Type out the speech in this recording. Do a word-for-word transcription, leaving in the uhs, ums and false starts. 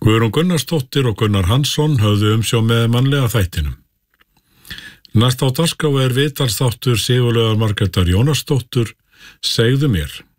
Guðrún Gunnarsdóttir og Gunnar Hansson höfðu umsjón með mannlega þættinum. Næst á dagskrá er viðtalsþáttur Sigurlaugar Margrétar Jónasdóttur, Segðu mér.